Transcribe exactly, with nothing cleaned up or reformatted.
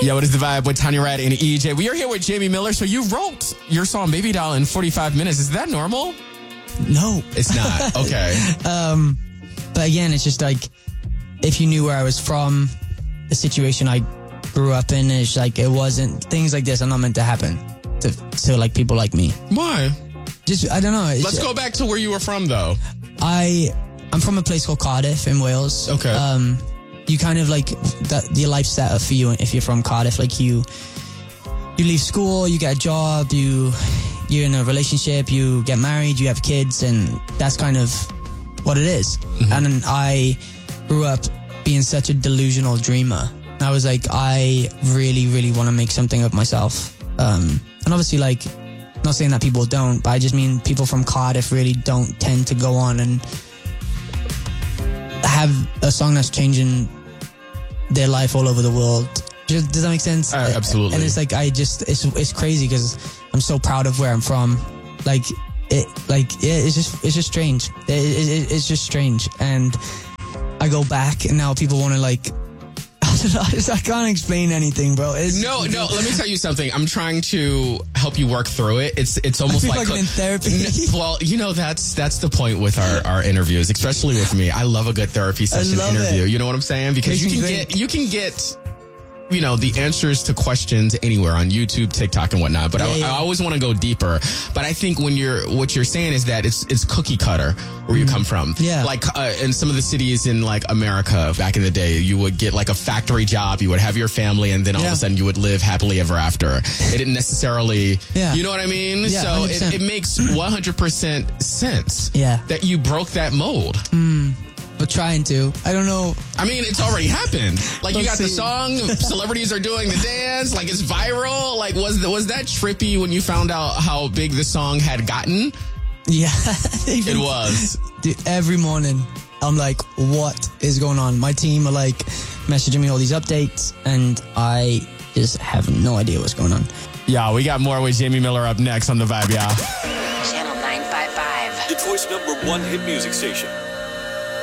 Yo, what is the vibe with Tanya Rad and E J? We are here with Jamie Miller. So you wrote your song Baby Doll in forty-five minutes. Is that normal? No. It's not. Okay. um, but again, it's just like, if you knew where I was from, the situation I grew up in, is like, it wasn't, things like this are not meant to happen to, to like people like me. Why? Just, I don't know. It's Let's just, go back to where you were from, though. I, I'm from a place called Cardiff in Wales. Okay. Um, you kind of like, that your life's set up for you if you're from Cardiff. Like you, you leave school, you get a job, you, you're in a relationship, you get married, you have kids, and that's kind of what it is. Mm-hmm. And I grew up being such a delusional dreamer. I was like, I really, really want to make something of myself. Um, and obviously, like, not saying that people don't, but I just mean people from Cardiff really don't tend to go on and have a song that's changing their life all over the world. Does that make sense? Uh, absolutely. And it's like, I just, it's it's crazy because I'm so proud of where I'm from. Like, it, like, yeah, it's just, it's just strange. It, it, it's just strange. And I go back and now people want to like, I don't know, I, just, I can't explain anything, bro. It's, no, no, let me tell you something. I'm trying to help you work through it. It's it's almost I feel like, like I'm in therapy. Well, you know, that's that's the point with our, our interviews, especially with me. I love a good therapy session interview. It. You know what I'm saying? Because you can get you can get you know, the answers to questions anywhere on YouTube, TikTok, and whatnot. But yeah, I, yeah. I always want to go deeper. But I think when you're, what you're saying is that it's it's cookie cutter where you mm. come from. Yeah. Like uh, in some of the cities in like America back in the day, you would get like a factory job, you would have your family, and then all yeah. of a sudden you would live happily ever after. It didn't necessarily, yeah. you know what I mean? Yeah, so it, it makes one hundred percent sense yeah. that you broke that mold. Mm. But trying to. I don't know. I mean, it's already happened. Like, you got see. the song, celebrities are doing the dance, like, it's viral. Like, was the, was that trippy when you found out how big the song had gotten? Yeah. It was. Dude, every morning, I'm like, what is going on? My team are, like, messaging me all these updates, and I just have no idea what's going on. Yeah, we got more with Jamie Miller up next on The Vibe, yeah. Channel nine five five. Detroit's number one hit music station.